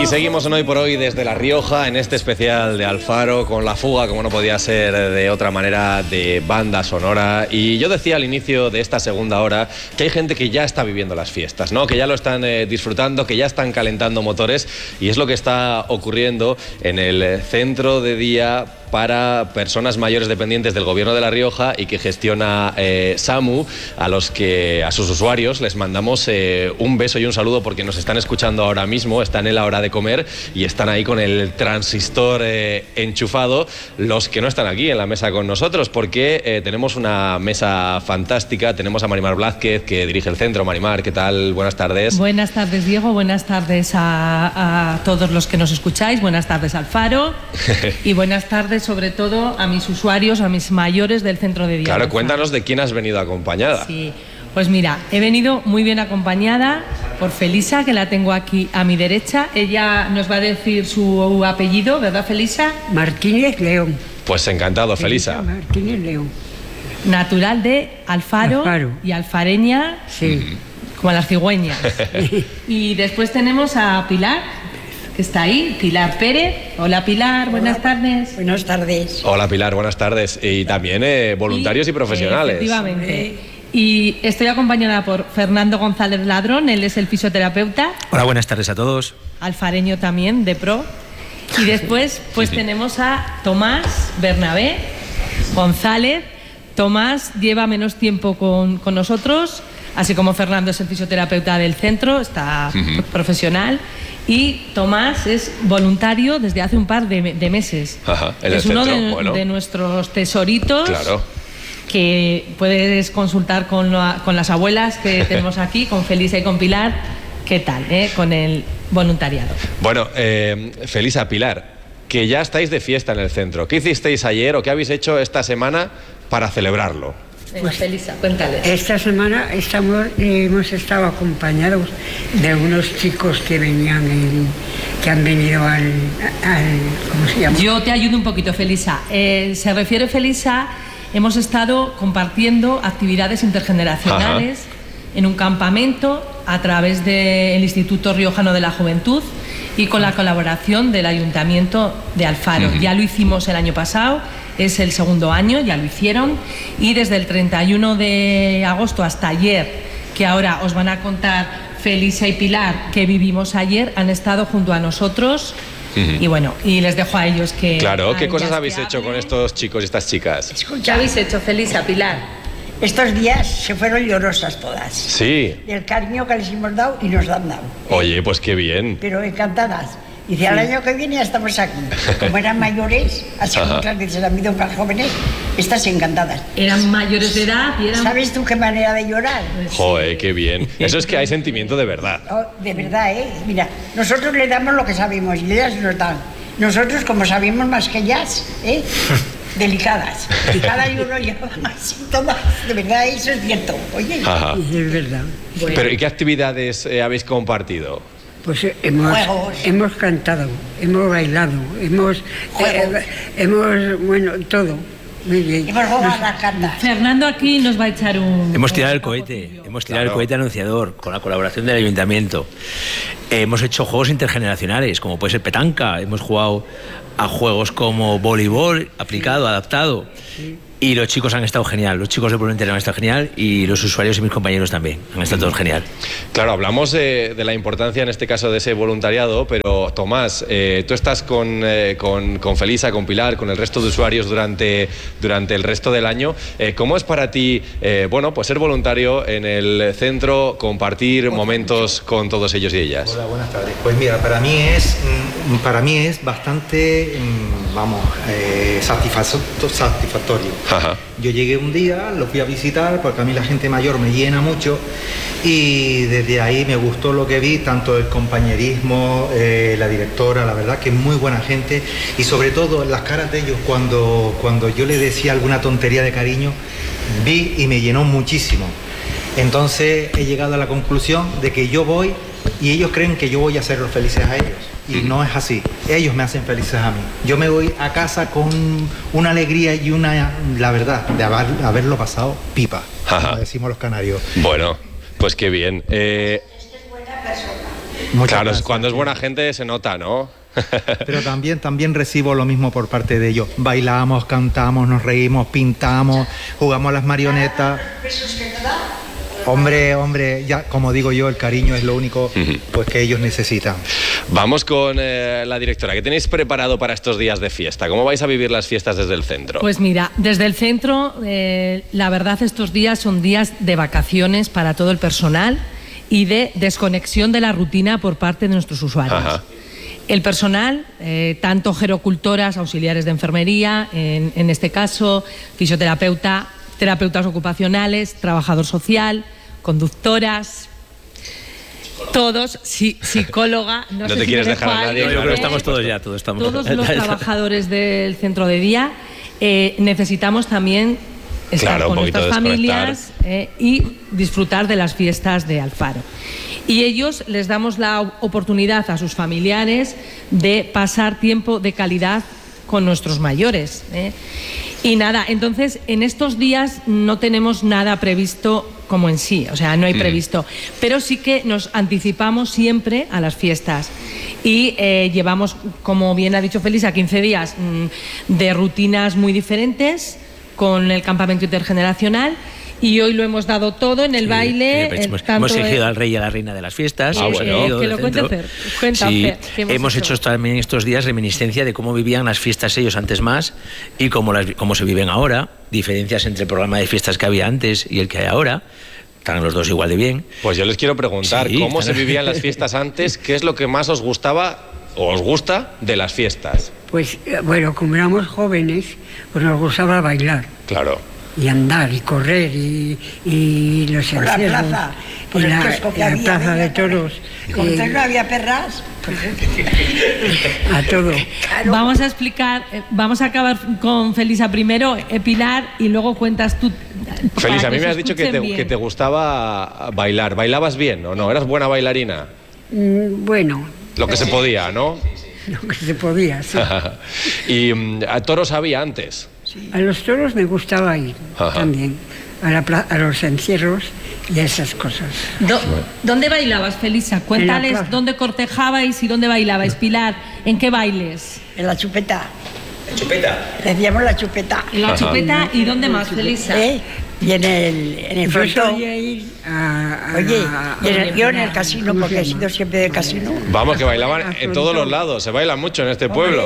Y seguimos en Hoy por Hoy desde La Rioja, en este especial de Alfaro, con la fuga, como no podía ser de otra manera, de banda sonora. Y yo decía al inicio de esta segunda hora que hay gente que ya está viviendo las fiestas, ¿no? Que ya lo están disfrutando, que ya están calentando motores, y es lo que está ocurriendo en el centro de día para personas mayores dependientes del Gobierno de La Rioja y que gestiona SAMU, a sus usuarios les mandamos un beso y un saludo, porque nos están escuchando ahora mismo, están en la hora de comer y están ahí con el transistor enchufado, los que no están aquí en la mesa con nosotros, porque tenemos una mesa fantástica. Tenemos a Marimar Blázquez, que dirige el centro. Marimar, ¿qué tal? Buenas tardes. Buenas tardes, Diego. Buenas tardes a todos los que nos escucháis. Buenas tardes, Alfaro. Y buenas tardes, sobre todo, a mis usuarios, a mis mayores del centro de día. Claro, cuéntanos de quién has venido acompañada. Sí, pues mira, he venido muy bien acompañada por Felisa, que la tengo aquí a mi derecha. Ella nos va a decir su apellido, ¿verdad, Felisa? Martínez León. Pues encantado, Felisa. Martínez León. Natural de Alfaro. Y alfareña, sí, como las cigüeñas. Y después tenemos a Pilar, que está ahí, Pilar Pérez. Hola, Pilar, buenas tardes. Buenas tardes. Hola, Pilar, buenas tardes. Y también voluntarios y profesionales. Efectivamente. Y estoy acompañada por Fernando González Ladrón, él es el fisioterapeuta. Hola, buenas tardes a todos. Alfareño también, de pro. Y después pues tenemos a Tomás Bernabé González. Tomás lleva menos tiempo con nosotros, así como Fernando es el fisioterapeuta del centro, está profesional. Y Tomás es voluntario desde hace un par de meses. Es uno de nuestros tesoritos. Claro. Que puedes consultar con las abuelas que tenemos aquí, con Felisa y con Pilar. ¿Qué tal, con el voluntariado? Bueno, Felisa, Pilar, que ya estáis de fiesta en el centro. ¿Qué hicisteis ayer o qué habéis hecho esta semana para celebrarlo? Pues Felisa, cuéntale. Esta semana hemos estado acompañados de unos chicos que que han venido al ¿cómo se llama? Yo te ayudo un poquito, Felisa. Se refiere, Felisa, hemos estado compartiendo actividades intergeneracionales en un campamento a través del Instituto Riojano de la Juventud y con la colaboración del Ayuntamiento de Alfaro. Ya lo hicimos el año pasado, es el segundo año, ya lo hicieron, y desde el 31 de agosto hasta ayer, que ahora os van a contar Felisa y Pilar, que vivimos ayer, han estado junto a nosotros. Y bueno, y les dejo a ellos que... Claro, ¿qué cosas habéis hecho con estos chicos y estas chicas? ¿Qué habéis hecho, Felisa, Pilar? Estos días se fueron llorosas todas. Sí. Del cariño que les hemos dado y nos han dado. Oye, pues qué bien. Pero encantadas. Y dice, al año que viene ya estamos aquí. Como eran mayores, así muchas veces han habido más jóvenes, estas encantadas. Eran mayores de edad y eran... ¿Sabes tú qué manera de llorar? Joder, qué bien. Eso es que hay sentimiento de verdad. Oh, de verdad, Mira, nosotros le damos lo que sabemos y ellas nos dan. Nosotros, como sabemos más que ellas, delicadas. Y cada uno lleva más todas. De verdad, eso es cierto. Oye, es verdad. Bueno. Pero ¿y qué actividades habéis compartido? Pues hemos cantado, hemos bailado, hemos bueno, todo. Muy bien. Hemos jugado las cartas. Fernando aquí nos va a echar un... Hemos tirado el cohete, el cohete anunciador con la colaboración del ayuntamiento. Hemos hecho juegos intergeneracionales, como puede ser petanca. Hemos jugado a juegos como voleibol aplicado, adaptado. Sí. Y los chicos han estado genial, los chicos del pueblo entero han estado genial y los usuarios y mis compañeros también han estado todos genial. Claro, hablamos de la importancia en este caso de ese voluntariado, pero Tomás, tú estás con Felisa, con Pilar, con el resto de usuarios durante el resto del año. ¿Cómo es para ti, pues ser voluntario en el centro, compartir momentos con todos ellos y ellas? Hola, buenas tardes. Pues mira, para mí es bastante, satisfactorio. Yo llegué un día, lo fui a visitar porque a mí la gente mayor me llena mucho y desde ahí me gustó lo que vi, tanto el compañerismo, la directora, la verdad que es muy buena gente y sobre todo las caras de ellos cuando yo les decía alguna tontería de cariño, vi y me llenó muchísimo. Entonces he llegado a la conclusión de que yo voy y ellos creen que yo voy a hacerlos felices a ellos. Y no es así. Ellos me hacen felices a mí. Yo me voy a casa con una alegría y la verdad, de haberlo pasado pipa, como decimos los canarios. Bueno, pues qué bien. Es buena persona. Claro, gracias. Cuando es buena gente se nota, ¿no? Pero también recibo lo mismo por parte de ellos. Bailamos, cantamos, nos reímos, pintamos, jugamos a las marionetas. Hombre, ya como digo yo, el cariño es lo único pues que ellos necesitan. Vamos con la directora. ¿Qué tenéis preparado para estos días de fiesta? ¿Cómo vais a vivir las fiestas desde el centro? Pues mira, desde el centro, la verdad estos días son días de vacaciones para todo el personal y de desconexión de la rutina por parte de nuestros usuarios. Ajá. El personal, tanto gerocultoras, auxiliares de enfermería, en este caso, fisioterapeuta, terapeutas ocupacionales, trabajador social, conductoras, todos, psicóloga... No te quieres dejar a nadie. Yo creo que estamos todos ya, todos estamos. Todos los trabajadores del centro de día necesitamos también estar con nuestras familias y disfrutar de las fiestas de Alfaro. Y ellos les damos la oportunidad a sus familiares de pasar tiempo de calidad con nuestros mayores. Y nada, entonces en estos días no tenemos nada previsto como en sí, o sea, no hay previsto, pero sí que nos anticipamos siempre a las fiestas y llevamos, como bien ha dicho Felisa, 15 días de rutinas muy diferentes con el campamento intergeneracional. Y hoy lo hemos dado todo en el baile. Hemos elegido al rey y a la reina de las fiestas. Bueno. Que lo cuente Fer. Sí, hemos hecho también estos días reminiscencia de cómo vivían las fiestas ellos antes más y cómo se viven ahora. Diferencias entre el programa de fiestas que había antes y el que hay ahora. Están los dos igual de bien. Pues yo les quiero preguntar, ¿cómo se vivían las fiestas antes? ¿Qué es lo que más os gustaba o os gusta de las fiestas? Pues bueno, como éramos jóvenes, pues nos gustaba bailar. Claro. Y andar, y correr, y los encierros, y la plaza de toros. Y como no había perras, pues a todo. Claro. Vamos a explicar, vamos a acabar con Felisa primero, Pilar, y luego cuentas tú. Felisa, a mí me has dicho que te gustaba bailar. ¿Bailabas bien o no? ¿Eras buena bailarina? Bueno. Lo que se podía, ¿no? Lo que se podía, sí. ¿Y a toros había antes? A los toros me gustaba ir también, a los encierros y a esas cosas. ¿Dónde bailabas, Felisa? Cuéntales dónde cortejabais y dónde bailabais. Pilar, ¿en qué bailes? En la chupeta. ¿La chupeta? Decíamos la chupeta. ¿En la chupeta? ¿Y dónde más, Felisa? Y en el frontón. Oye, yo en el casino, porque he sido siempre del casino. Vamos, que bailaban en todos los lados. Se baila mucho en este pueblo.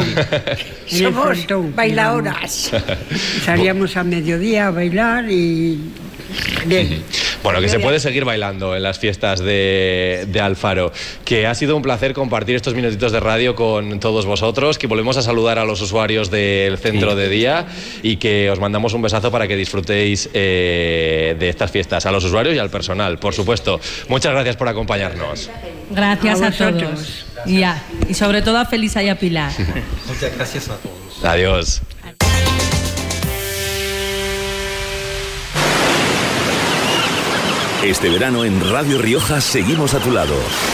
Somos bailadoras. Salíamos a mediodía a bailar y... Bien. Bueno, que se puede seguir bailando en las fiestas de Alfaro. Que ha sido un placer compartir estos minutitos de radio con todos vosotros. Que volvemos a saludar a los usuarios del centro de día y que os mandamos un besazo para que disfrutéis de estas fiestas. A los usuarios y al personal, por supuesto. Muchas gracias por acompañarnos. Gracias a todos. Y sobre todo a Felisa y a Pilar. Muchas gracias a todos. Adiós. Este verano en Radio Rioja seguimos a tu lado.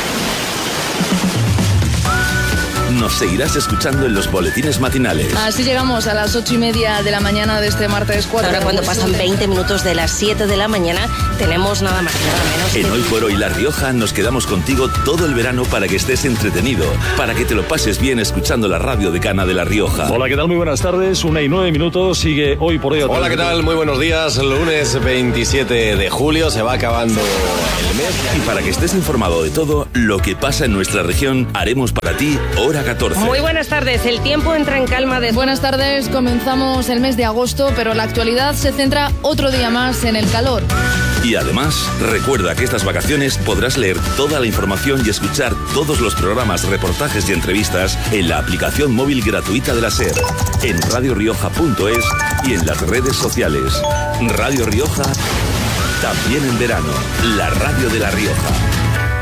Nos seguirás escuchando en los boletines matinales. Así llegamos a las 8:30 de la mañana de este martes 4. Ahora cuando pasan 20 minutos de las 7 de la mañana, tenemos nada más y nada menos. En Hoy por Hoy La Rioja nos quedamos contigo todo el verano para que estés entretenido, para que te lo pases bien escuchando la radio decana de La Rioja. Hola, ¿qué tal? Muy buenas tardes, 1:09, sigue Hoy por Hoy. Hola, ¿qué tal? Muy buenos días, lunes 27 de julio, se va acabando el mes. Y para que estés informado de todo lo que pasa en nuestra región, haremos para ti Hora 14. Muy buenas tardes, el tiempo entra en calma de... Buenas tardes, comenzamos el mes de agosto, pero la actualidad se centra otro día más en el calor. Y además, recuerda que estas vacaciones podrás leer toda la información y escuchar todos los programas, reportajes y entrevistas en la aplicación móvil gratuita de la SER, en radiorioja.es y en las redes sociales. Radio Rioja, también en verano, la radio de La Rioja.